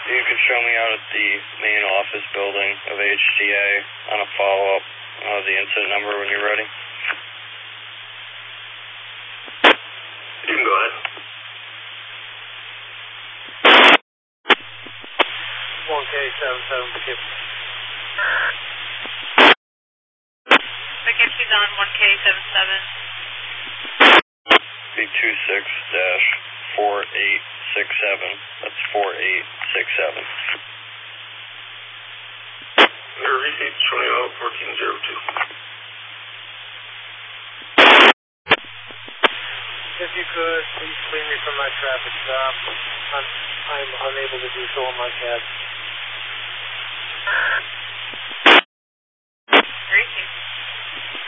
You could show me out at the main office building of HTA on a follow-up of the incident number when you're ready. You can go ahead. 1K77 Poughkeepsie. Poughkeepsie's on 1K77. B26-4867. That's 4867. Your receipt showing out 1402. If you could, please free me from my traffic stop. I'm unable to do so on my cab.